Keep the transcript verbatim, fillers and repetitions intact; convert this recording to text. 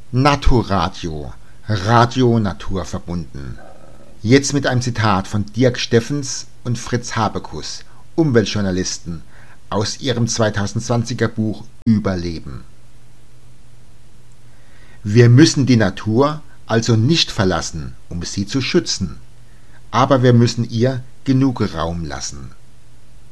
Naturadio, Radio naturverbunden. Jetzt mit einem Zitat von Dirk Steffens und Fritz Habekus, Umweltjournalisten, aus ihrem zweitausendzwanziger Buch Überleben. Wir müssen die Natur also nicht verlassen, um sie zu schützen, aber wir müssen ihr genug Raum lassen.